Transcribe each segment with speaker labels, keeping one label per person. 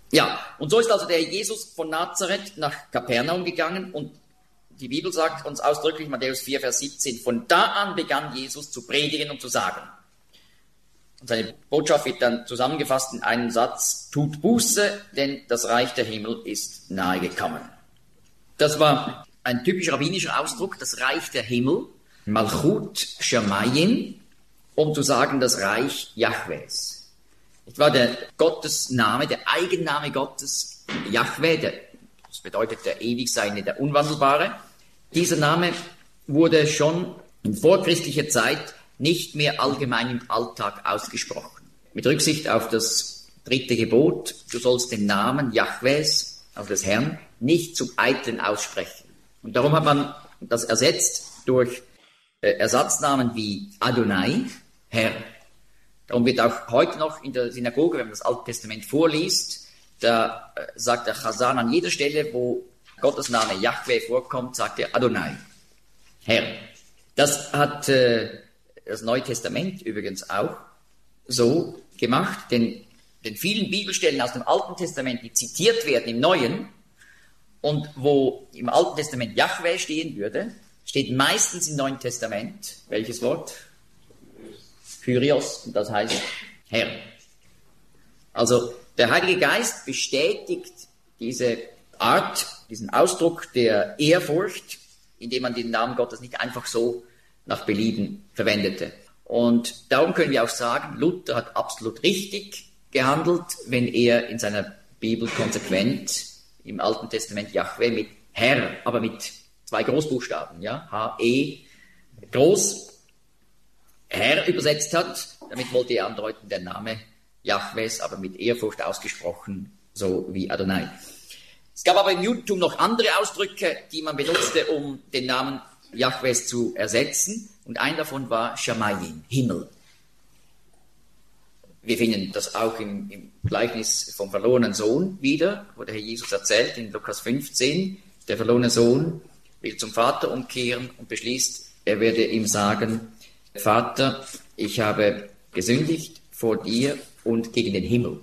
Speaker 1: Ja, und so ist also der Jesus von Nazareth nach Kapernaum gegangen und die Bibel sagt uns ausdrücklich, Matthäus 4, Vers 17, von da an begann Jesus zu predigen und zu sagen. Und seine Botschaft wird dann zusammengefasst in einem Satz, tut Buße, denn das Reich der Himmel ist nahe gekommen. Das war ein typisch rabbinischer Ausdruck, das Reich der Himmel, Malchut Shamayim, um zu sagen, das Reich Jahwes. Es war der Gottesname, der Eigenname Gottes, Jahwe, das bedeutet der Ewigseine, der Unwandelbare. Dieser Name wurde schon in vorchristlicher Zeit nicht mehr allgemein im Alltag ausgesprochen. Mit Rücksicht auf das 3. Gebot, du sollst den Namen Jahwes, also des Herrn, nicht zum Eitlen aussprechen. Und darum hat man das ersetzt durch Ersatznamen wie Adonai, Herr. Darum wird auch heute noch in der Synagoge, wenn man das Alte Testament vorliest, da sagt der Chazan an jeder Stelle, wo Gottes Name Jahwe vorkommt, sagt er Adonai, Herr. Das hat das Neue Testament übrigens auch so gemacht, denn den vielen Bibelstellen aus dem Alten Testament, die zitiert werden im Neuen, und wo im Alten Testament Jahwe stehen würde, steht meistens im Neuen Testament, welches Wort? Kyrios, und das heißt Herr. Also der Heilige Geist bestätigt diese Art, diesen Ausdruck der Ehrfurcht, indem man den Namen Gottes nicht einfach so nach Belieben verwendete. Und darum können wir auch sagen, Luther hat absolut richtig gehandelt, wenn er in seiner Bibel konsequent im Alten Testament Jahwe mit Herr, aber mit 2 Großbuchstaben, ja, H-E, groß, Herr übersetzt hat. Damit wollte er andeuten, der Name Jahwes, aber mit Ehrfurcht ausgesprochen, so wie Adonai. Es gab aber im Judentum noch andere Ausdrücke, die man benutzte, um den Namen Jahwes zu ersetzen. Und ein davon war Shamayim, Himmel. Wir finden das auch im Gleichnis vom verlorenen Sohn wieder, wo der Herr Jesus erzählt in Lukas 15. Der verlorene Sohn will zum Vater umkehren und beschließt, er werde ihm sagen, Vater, ich habe gesündigt vor dir und gegen den Himmel.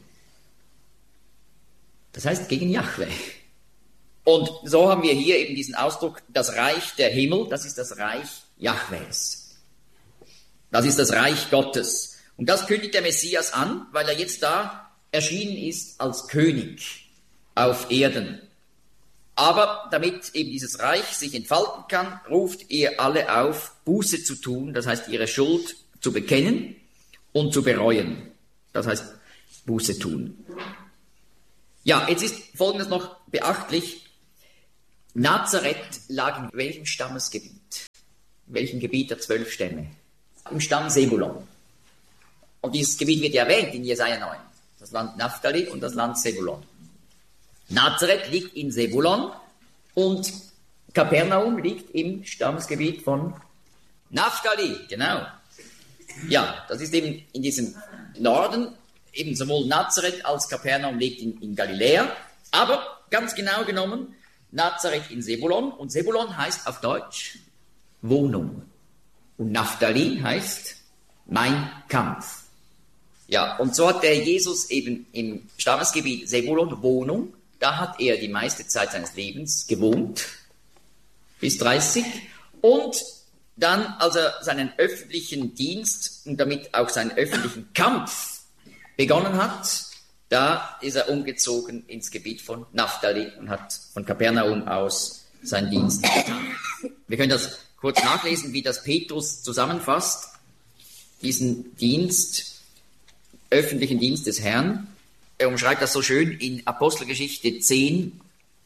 Speaker 1: Das heißt gegen Jahwe. Und so haben wir hier eben diesen Ausdruck, das Reich der Himmel, das ist das Reich Jahwes. Das ist das Reich Gottes. Und das kündigt der Messias an, weil er jetzt da erschienen ist als König auf Erden. Aber damit eben dieses Reich sich entfalten kann, ruft er alle auf, Buße zu tun, das heißt ihre Schuld zu bekennen und zu bereuen. Das heißt Buße tun. Ja, jetzt ist Folgendes noch beachtlich. Nazareth lag in welchem Stammesgebiet? In welchem Gebiet der 12 Stämme? Im Stamm Sebulon. Und dieses Gebiet wird ja erwähnt in Jesaja 9. Das Land Naphtali und das Land Sebulon. Nazareth liegt in Sebulon und Kapernaum liegt im Stammesgebiet von Naphtali, genau. Ja, das ist eben in diesem Norden, eben sowohl Nazareth als Kapernaum liegt in Galiläa, aber ganz genau genommen Nazareth in Sebulon, und Sebulon heißt auf Deutsch Wohnung und Naphtali heißt mein Kampf. Ja, und so hat der Jesus eben im Stammesgebiet Sebulon Wohnung. Da hat er die meiste Zeit seines Lebens gewohnt, bis 30. Und dann, als er seinen öffentlichen Dienst und damit auch seinen öffentlichen Kampf begonnen hat, da ist er umgezogen ins Gebiet von Naphtali und hat von Kapernaum aus seinen Dienst getan. Wir können das kurz nachlesen, wie das Petrus zusammenfasst, diesen Dienst, öffentlichen Dienst des Herrn. Er umschreibt das so schön in Apostelgeschichte 10,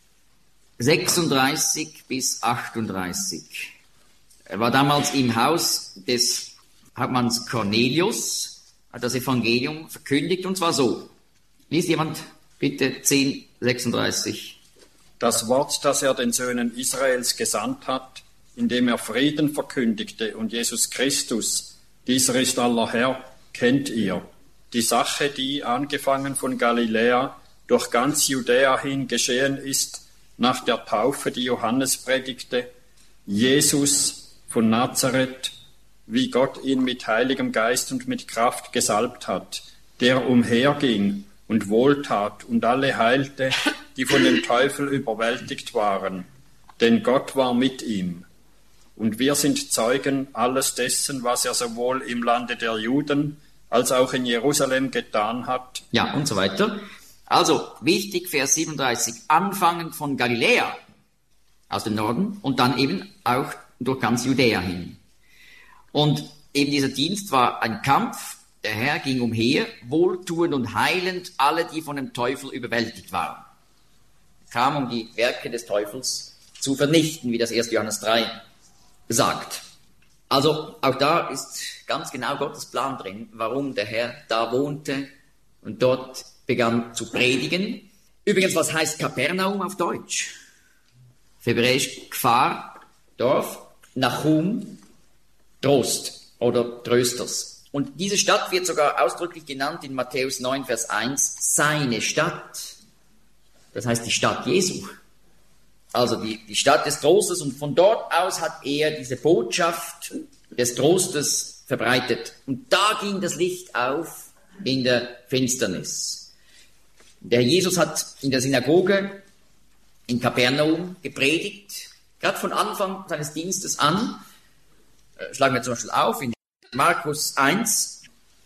Speaker 1: 36 bis 38. Er war damals im Haus des Hauptmanns Cornelius, hat das Evangelium verkündigt, und zwar so. Liest jemand bitte 10, 36.
Speaker 2: Das Wort, das er den Söhnen Israels gesandt hat, indem er Frieden verkündigte und Jesus Christus, dieser ist aller Herr, kennt ihr. Die Sache, die angefangen von Galiläa durch ganz Judäa hin geschehen ist, nach der Taufe, die Johannes predigte, Jesus von Nazareth, wie Gott ihn mit Heiligem Geist und mit Kraft gesalbt hat, der umherging und Wohltat und alle heilte, die von dem Teufel überwältigt waren, denn Gott war mit ihm. Und wir sind Zeugen alles dessen, was er sowohl im Lande der Juden als auch in Jerusalem getan hat.
Speaker 1: Ja, und so weiter. Also, wichtig, Vers 37, anfangen von Galiläa aus dem Norden und dann eben auch durch ganz Judäa hin. Und eben dieser Dienst war ein Kampf. Der Herr ging umher, wohltuend und heilend alle, die von dem Teufel überwältigt waren. Er kam, um die Werke des Teufels zu vernichten, wie das 1. Johannes 3 sagt. Also auch da ist ganz genau Gottes Plan drin, warum der Herr da wohnte und dort begann zu predigen. Übrigens, was heißt Kapernaum auf Deutsch? Auf Hebräisch Kfar, Dorf, Nachum, Trost oder Trösters. Und diese Stadt wird sogar ausdrücklich genannt in Matthäus 9, Vers 1, seine Stadt. Das heißt die Stadt Jesu. Also die Stadt des Trostes, und von dort aus hat er diese Botschaft des Trostes verbreitet. Und da ging das Licht auf in der Finsternis. Der Jesus hat in der Synagoge in Kapernaum gepredigt, gerade von Anfang seines Dienstes an. Schlagen wir zum Beispiel auf in Markus 1.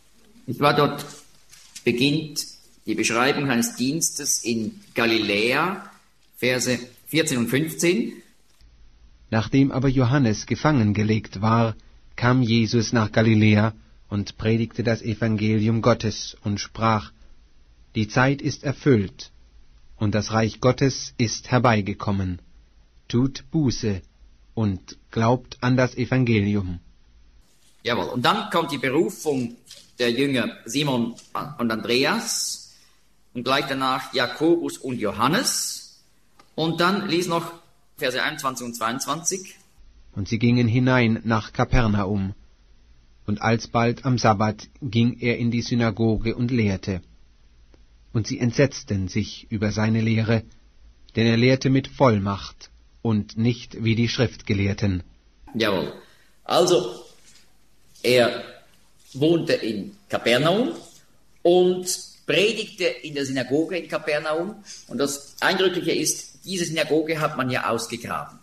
Speaker 1: Dort beginnt die Beschreibung seines Dienstes in Galiläa, Verse 14 und 15.
Speaker 3: Nachdem aber Johannes gefangen gelegt war, kam Jesus nach Galiläa und predigte das Evangelium Gottes und sprach: Die Zeit ist erfüllt und das Reich Gottes ist herbeigekommen. Tut Buße und glaubt an das Evangelium.
Speaker 1: Jawohl, und dann kommt die Berufung der Jünger Simon und Andreas und gleich danach Jakobus und Johannes. Und dann lies noch Verse 21 und 22.
Speaker 3: Und sie gingen hinein nach Kapernaum. Und alsbald am Sabbat ging er in die Synagoge und lehrte. Und sie entsetzten sich über seine Lehre, denn er lehrte mit Vollmacht und nicht wie die Schriftgelehrten.
Speaker 1: Jawohl. Also, er wohnte in Kapernaum und predigte in der Synagoge in Kapernaum. Und das Eindrückliche ist, diese Synagoge hat man ja ausgegraben.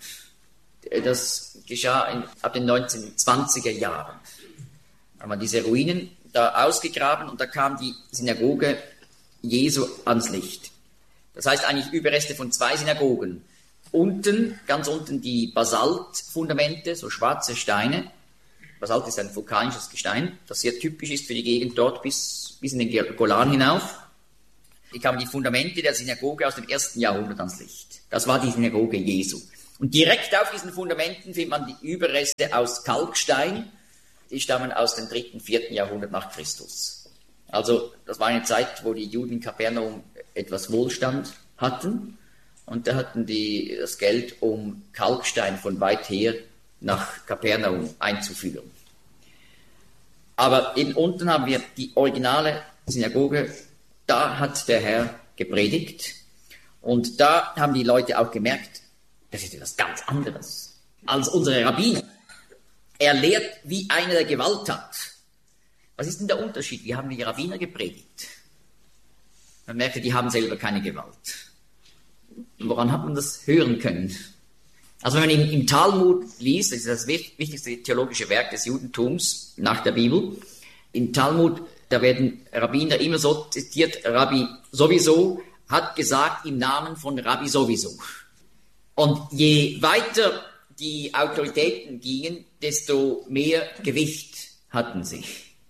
Speaker 1: Das geschah ab den 1920er Jahren. Da hat man diese Ruinen da ausgegraben und da kam die Synagoge Jesu ans Licht. Das heißt eigentlich Überreste von 2 Synagogen. Unten, ganz unten die Basaltfundamente, so schwarze Steine. Basalt ist ein vulkanisches Gestein, das sehr typisch ist für die Gegend dort bis in den Golan hinauf. Hier kamen die Fundamente der Synagoge aus dem 1. Jahrhundert ans Licht. Das war die Synagoge Jesu. Und direkt auf diesen Fundamenten findet man die Überreste aus Kalkstein. Die stammen aus dem 3., 4. Jahrhundert nach Christus. Also das war eine Zeit, wo die Juden in Kapernaum etwas Wohlstand hatten. Und da hatten die das Geld, um Kalkstein von weit her nach Kapernaum einzuführen. Aber eben unten haben wir die originale Synagoge. Da hat der Herr gepredigt und da haben die Leute auch gemerkt, das ist etwas ganz anderes als unsere Rabbiner. Er lehrt, wie einer, der Gewalt hat. Was ist denn der Unterschied? Wie haben die Rabbiner gepredigt? Man merkte, die haben selber keine Gewalt. Woran hat man das hören können? Also wenn man im Talmud liest, das ist das wichtigste theologische Werk des Judentums nach der Bibel, im Talmud, da werden Rabbiner immer so zitiert, Rabbi sowieso hat gesagt im Namen von Rabbi sowieso. Und je weiter die Autoritäten gingen, desto mehr Gewicht hatten sie.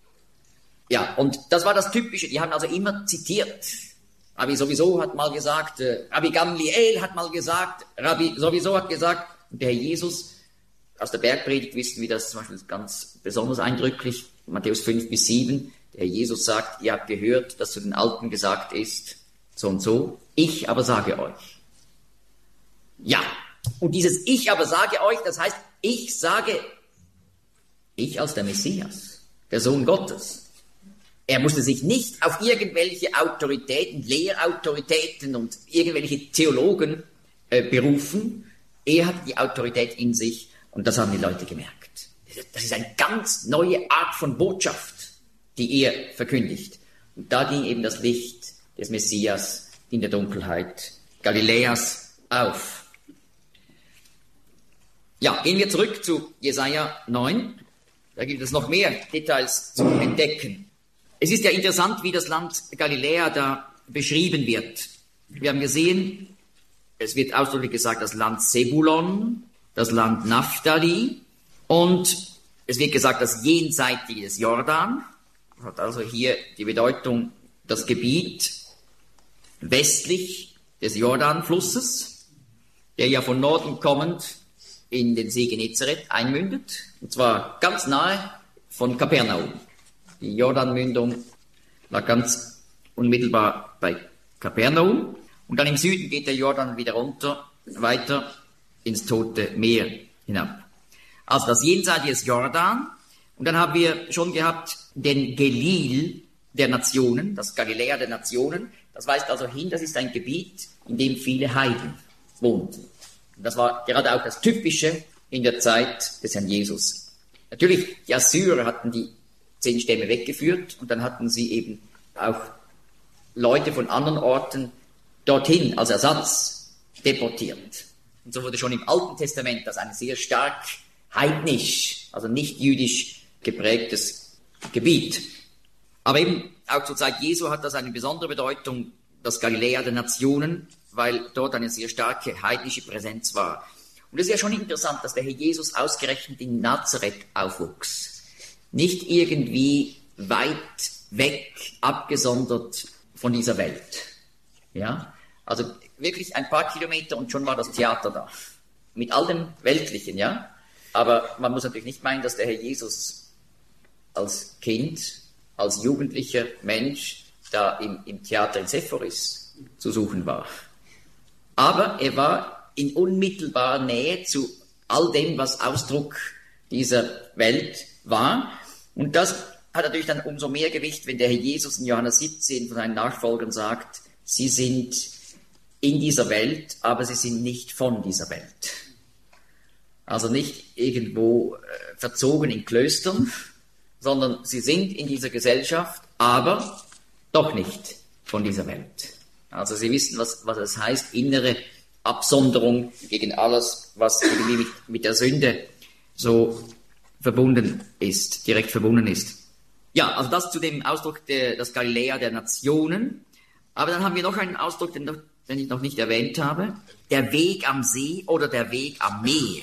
Speaker 1: Ja, und das war das Typische, die haben also immer zitiert. Rabbi sowieso hat mal gesagt, Rabbi Gamliel hat mal gesagt, Rabbi sowieso hat gesagt, und der Herr Jesus, aus der Bergpredigt wissen wir das zum Beispiel ganz besonders eindrücklich, Matthäus 5 bis 7, der Herr Jesus sagt, ihr habt gehört, dass zu den Alten gesagt ist, so und so, ich aber sage euch. Ja, und dieses Ich aber sage euch, das heißt, ich sage, ich als der Messias, der Sohn Gottes. Er musste sich nicht auf irgendwelche Autoritäten, Lehrautoritäten und irgendwelche Theologen berufen. Er hat die Autorität in sich und das haben die Leute gemerkt. Das ist eine ganz neue Art von Botschaft, die er verkündigt. Und da ging eben das Licht des Messias in der Dunkelheit Galiläas auf. Ja, gehen wir zurück zu Jesaja 9. Da gibt es noch mehr Details zu entdecken. Es ist ja interessant, wie das Land Galiläa da beschrieben wird. Wir haben gesehen, es wird ausdrücklich gesagt, das Land Sebulon, das Land Naphtali und es wird gesagt, das Jenseitige des Jordan. Hat also hier die Bedeutung, das Gebiet westlich des Jordanflusses, der ja von Norden kommend in den See Genezareth einmündet, und zwar ganz nahe von Kapernaum. Die Jordanmündung lag ganz unmittelbar bei Kapernaum und dann im Süden geht der Jordan wieder runter, weiter ins Tote Meer hinab. Also das Jenseitige des Jordan. Und dann haben wir schon gehabt den Gelil der Nationen, das Galiläa der Nationen. Das weist also hin, das ist ein Gebiet, in dem viele Heiden wohnten. Und das war gerade auch das Typische in der Zeit des Herrn Jesus. Natürlich, die Assyrer hatten die 10 Stämme weggeführt und dann hatten sie eben auch Leute von anderen Orten dorthin als Ersatz deportiert. Und so wurde schon im Alten Testament das ein sehr stark heidnisch, also nicht jüdisch geprägtes Gebiet. Aber eben auch zur Zeit Jesu hat das eine besondere Bedeutung, das Galiläa der Nationen, weil dort eine sehr starke heidnische Präsenz war. Und es ist ja schon interessant, dass der Herr Jesus ausgerechnet in Nazareth aufwuchs. Nicht irgendwie weit weg, abgesondert von dieser Welt. Ja? Also wirklich ein paar Kilometer und schon war das Theater da. Mit all dem Weltlichen, ja. Aber man muss natürlich nicht meinen, dass der Herr Jesus als Kind, als jugendlicher Mensch da im Theater in Sephoris zu suchen war. Aber er war in unmittelbarer Nähe zu all dem, was Ausdruck dieser Welt war. Und das hat natürlich dann umso mehr Gewicht, wenn der Herr Jesus in Johannes 17 von seinen Nachfolgern sagt, sie sind in dieser Welt, aber sie sind nicht von dieser Welt. Also nicht irgendwo verzogen in Klöstern, sondern sie sind in dieser Gesellschaft, aber doch nicht von dieser Welt. Also sie wissen, was es heißt, innere Absonderung gegen alles, was irgendwie mit der Sünde so verbunden ist, direkt verbunden ist. Ja, also das zu dem Ausdruck das Galiläa der Nationen. Aber dann haben wir noch einen Ausdruck, den ich noch nicht erwähnt habe. Der Weg am See oder der Weg am Meer.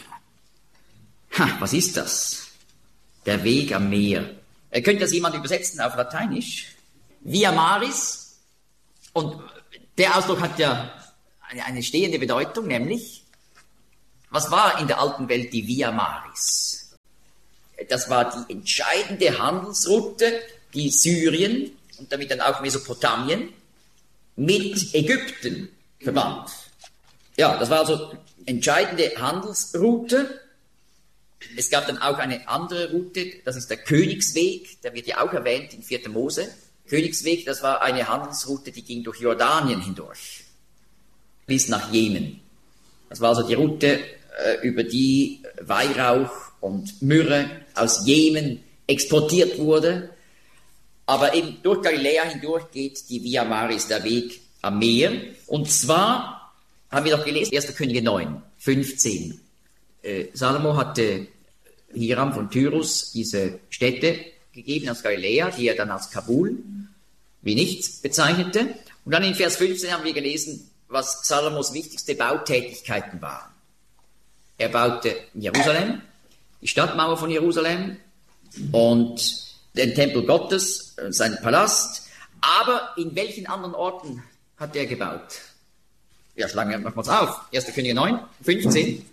Speaker 1: Was ist das? Der Weg am Meer. Könnte das jemand übersetzen auf Lateinisch? Via Maris. Und der Ausdruck hat ja eine stehende Bedeutung, nämlich, was war in der alten Welt die Via Maris? Das war die entscheidende Handelsroute, die Syrien und damit dann auch Mesopotamien mit Ägypten verband. Ja, das war also entscheidende Handelsroute. Es gab dann auch eine andere Route, das ist der Königsweg, der wird ja auch erwähnt in 4. Mose. Königsweg, das war eine Handelsroute, die ging durch Jordanien hindurch, bis nach Jemen. Das war also die Route, über die Weihrauch und Myrrhe aus Jemen exportiert wurde. Aber eben durch Galiläa hindurch geht die Via Maris, der Weg am Meer. Und zwar haben wir doch gelesen, 1. Könige 9, 15. Salomo hatte Hiram von Tyrus diese Städte gegeben aus Galiläa, die er dann als Kabul wie nichts bezeichnete. Und dann in Vers 15 haben wir gelesen, was Salomos wichtigste Bautätigkeiten waren. Er baute Jerusalem, die Stadtmauer von Jerusalem und den Tempel Gottes, seinen Palast. Aber in welchen anderen Orten hat er gebaut? Ja, schlagen wir nochmals auf. 1. Könige 9, 15.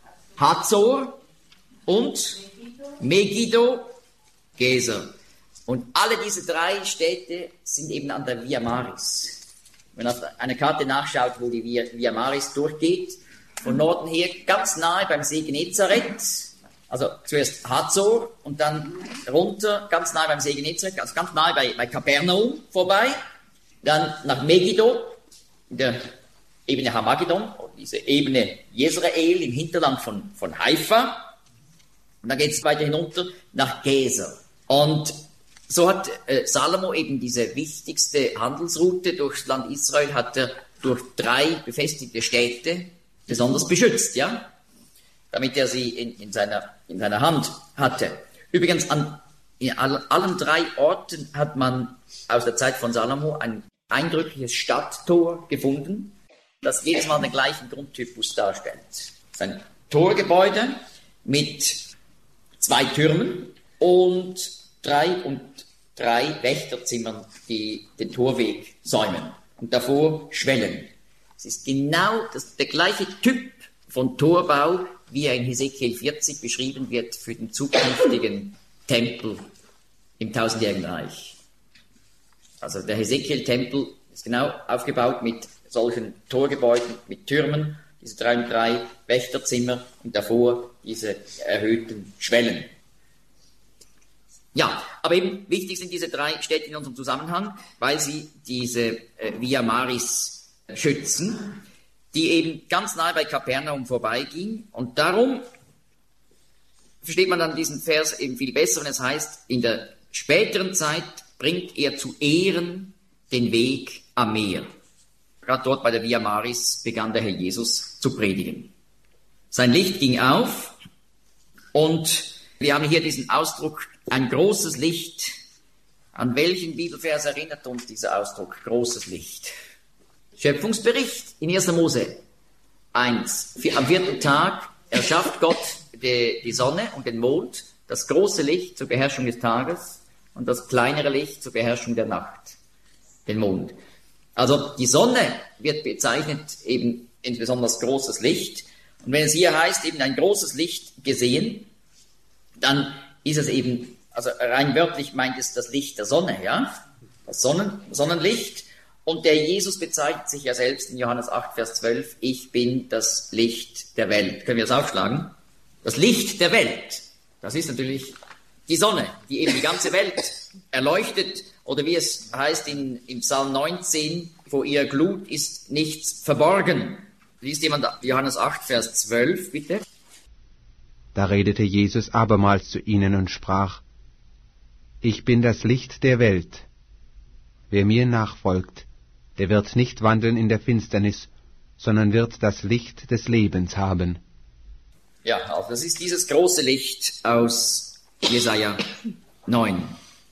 Speaker 1: Hazor und Megiddo, Gezer. Und alle diese 3 Städte sind eben an der Via Maris. Wenn man auf einer Karte nachschaut, wo die Via Maris durchgeht, von Norden her ganz nahe beim See Genezareth, also zuerst Hazor und dann runter, ganz nahe beim See Genezareth, also ganz nahe bei Kapernaum vorbei, dann nach Megiddo, in der Ebene Hamagedon, diese Ebene Jezreel im Hinterland von Haifa. Und dann geht es weiter hinunter nach Gezer. Und so hat Salomo eben diese wichtigste Handelsroute durchs Land Israel, hat er durch 3 befestigte Städte besonders beschützt, ja, damit er sie in seiner Hand hatte. Übrigens, in allen 3 Orten hat man aus der Zeit von Salomo ein eindrückliches Stadttor gefunden, das jedes Mal den gleichen Grundtypus darstellt. Es ist ein Torgebäude mit 2 Türmen und 3 Wächterzimmern, die den Torweg säumen und davor Schwellen. Es ist genau der gleiche Typ von Torbau, wie er in Hesekiel 40 beschrieben wird für den zukünftigen Tempel im 1000-jährigen Reich. Also der Hesekiel-Tempel ist genau aufgebaut mit solchen Torgebäuden, mit Türmen, diese 3 Wächterzimmer und davor diese erhöhten Schwellen. Ja, aber eben wichtig sind diese 3 Städte in unserem Zusammenhang, weil sie diese Via Maris schützen, die eben ganz nahe bei Kapernaum vorbeiging. Und darum versteht man dann diesen Vers eben viel besser, wenn es heißt, in der späteren Zeit bringt er zu Ehren den Weg am Meer. Gerade dort bei der Via Maris begann der Herr Jesus zu predigen. Sein Licht ging auf und wir haben hier diesen Ausdruck, ein großes Licht. An welchen Bibelvers erinnert uns dieser Ausdruck, großes Licht? Schöpfungsbericht in 1. Mose 1. Am 4. Tag erschafft Gott die Sonne und den Mond, das große Licht zur Beherrschung des Tages und das kleinere Licht zur Beherrschung der Nacht, den Mond. Also die Sonne wird bezeichnet eben insbesondere als großes Licht. Und wenn es hier heißt, eben ein großes Licht gesehen, dann ist es eben, also rein wörtlich meint es das Licht der Sonne, ja, das Sonnenlicht. Und der Jesus bezeichnet sich ja selbst in Johannes 8, Vers 12, ich bin das Licht der Welt. Können wir das aufschlagen? Das Licht der Welt, das ist natürlich die Sonne, die eben die ganze Welt erleuchtet. Oder wie es heißt im Psalm 19, vor ihrer Glut ist nichts verborgen. Liest jemand Johannes 8, Vers 12, bitte?
Speaker 3: Da redete Jesus abermals zu ihnen und sprach, ich bin das Licht der Welt. Wer mir nachfolgt, der wird nicht wandeln in der Finsternis, sondern wird das Licht des Lebens haben.
Speaker 1: Ja, also das ist dieses große Licht aus Jesaja 9.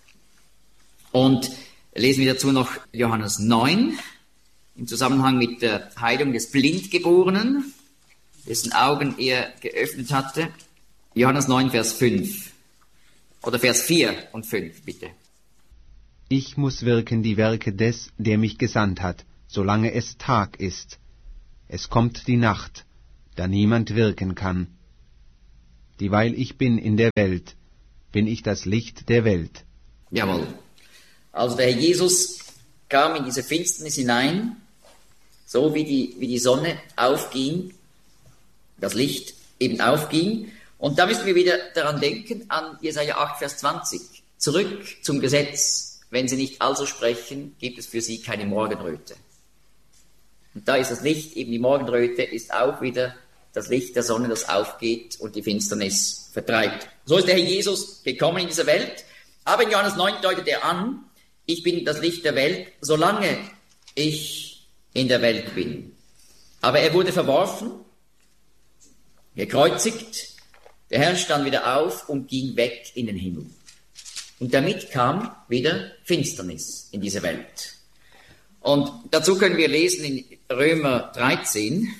Speaker 1: Und lesen wir dazu noch Johannes 9 im Zusammenhang mit der Heilung des Blindgeborenen, dessen Augen er geöffnet hatte. Johannes 9, Vers 5. Oder Vers 4 und 5, bitte.
Speaker 3: Ich muss wirken die Werke des, der mich gesandt hat, solange es Tag ist. Es kommt die Nacht, da niemand wirken kann. Dieweil ich bin in der Welt, bin ich das Licht der Welt.
Speaker 1: Jawohl. Also der Herr Jesus kam in diese Finsternis hinein, so wie die Sonne aufging, das Licht eben aufging. Und da müssen wir wieder daran denken, an Jesaja 8, Vers 20. Zurück zum Gesetz. Wenn sie nicht also sprechen, gibt es für sie keine Morgenröte. Und da ist das Licht, eben die Morgenröte, ist auch wieder das Licht der Sonne, das aufgeht und die Finsternis vertreibt. So ist der Herr Jesus gekommen in diese Welt. Aber in Johannes 9 deutet er an, ich bin das Licht der Welt, solange ich in der Welt bin. Aber er wurde verworfen, gekreuzigt, der Herr stand wieder auf und ging weg in den Himmel. Und damit kam wieder Finsternis in diese Welt. Und dazu können wir lesen in Römer 13,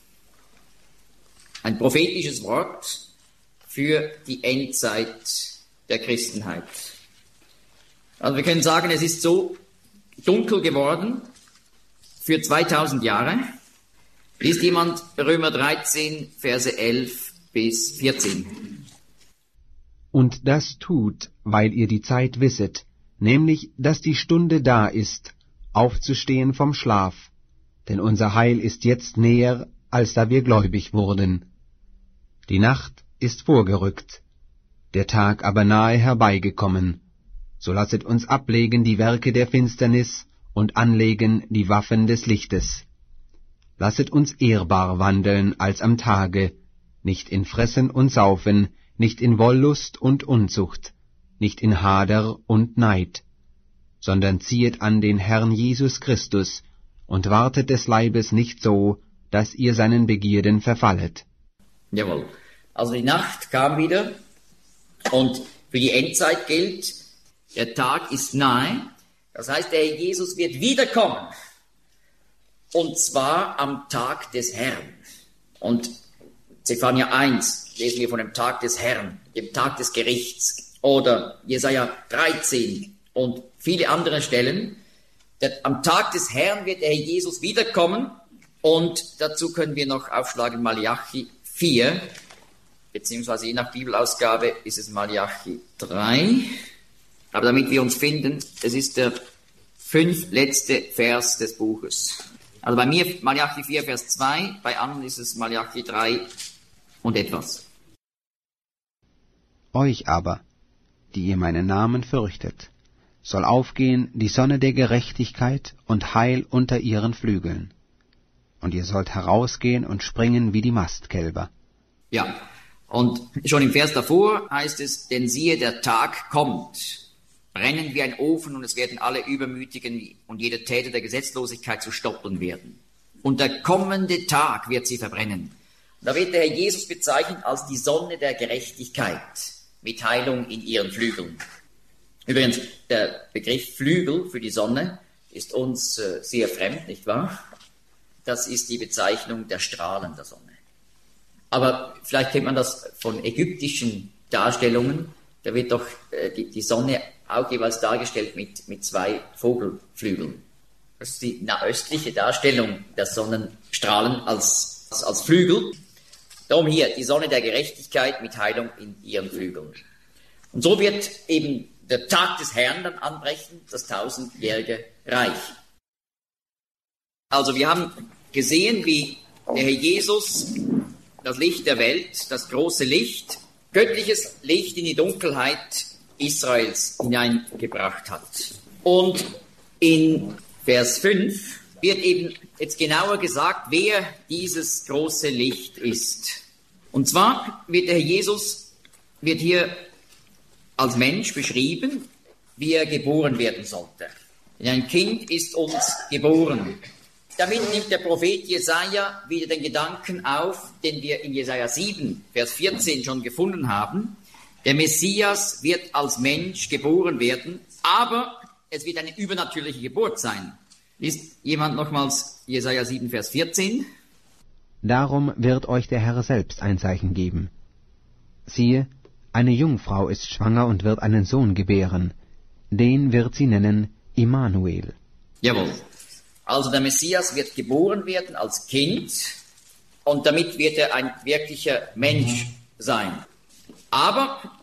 Speaker 1: ein prophetisches Wort für die Endzeit der Christenheit. Also wir können sagen, es ist so dunkel geworden für 2000 Jahre. Liest jemand Römer 13, Verse 11 bis 14.
Speaker 3: Und das tut, weil ihr die Zeit wisset, nämlich, dass die Stunde da ist, aufzustehen vom Schlaf, denn unser Heil ist jetzt näher, als da wir gläubig wurden. Die Nacht ist vorgerückt, der Tag aber nahe herbeigekommen. So lasset uns ablegen die Werke der Finsternis und anlegen die Waffen des Lichtes. Lasset uns ehrbar wandeln als am Tage, nicht in Fressen und Saufen, nicht in Wollust und Unzucht, nicht in Hader und Neid, sondern ziehet an den Herrn Jesus Christus und wartet des Leibes nicht so, dass ihr seinen Begierden verfallet.
Speaker 1: Jawohl. Also die Nacht kam wieder und für die Endzeit gilt, der Tag ist nahe. Das heißt, der Herr Jesus wird wiederkommen. Und zwar am Tag des Herrn. Und Zephania 1 lesen wir von dem Tag des Herrn, dem Tag des Gerichts. Oder Jesaja 13 und viele andere Stellen. Am Tag des Herrn wird der Herr Jesus wiederkommen. Und dazu können wir noch aufschlagen Malachi 4, beziehungsweise je nach Bibelausgabe ist es Malachi 3. Aber damit wir uns finden, es ist der 5. letzte Vers des Buches. Also bei mir Malachi 4, Vers 2, bei anderen ist es Malachi 3 und etwas.
Speaker 3: Euch aber, die ihr meinen Namen fürchtet, soll aufgehen die Sonne der Gerechtigkeit und Heil unter ihren Flügeln. Und ihr sollt herausgehen und springen wie die Mastkälber.
Speaker 1: Ja, und schon im Vers davor heißt es, denn siehe, der Tag kommt, brennen wie ein Ofen und es werden alle Übermütigen und jeder Täter der Gesetzlosigkeit zu Stoppeln werden. Und der kommende Tag wird sie verbrennen. Und da wird der Herr Jesus bezeichnet als die Sonne der Gerechtigkeit mit Heilung in ihren Flügeln. Übrigens, der Begriff Flügel für die Sonne ist uns sehr fremd, nicht wahr? Das ist die Bezeichnung der Strahlen der Sonne. Aber vielleicht kennt man das von ägyptischen Darstellungen. Da wird doch die Sonne auch jeweils dargestellt mit 2 Vogelflügeln. Das ist die nahöstliche Darstellung der Sonnenstrahlen als Flügel. Darum hier, die Sonne der Gerechtigkeit mit Heilung in ihren Flügeln. Und so wird eben der Tag des Herrn dann anbrechen, das 1000-jährige Reich. Also wir haben gesehen, wie der Herr Jesus das Licht der Welt, das große Licht, göttliches Licht in die Dunkelheit Israels hineingebracht hat. Und in Vers 5 wird eben jetzt genauer gesagt, wer dieses große Licht ist. Und zwar wird der Herr Jesus hier als Mensch beschrieben, wie er geboren werden sollte. Denn ein Kind ist uns geboren. Damit nimmt der Prophet Jesaja wieder den Gedanken auf, den wir in Jesaja 7, Vers 14 schon gefunden haben. Der Messias wird als Mensch geboren werden, aber es wird eine übernatürliche Geburt sein. Liest jemand nochmals Jesaja 7, Vers 14?
Speaker 3: Darum wird euch der Herr selbst ein Zeichen geben. Siehe, eine Jungfrau ist schwanger und wird einen Sohn gebären. Den wird sie nennen Immanuel.
Speaker 1: Jawohl. Also der Messias wird geboren werden als Kind und damit wird er ein wirklicher Mensch sein. Aber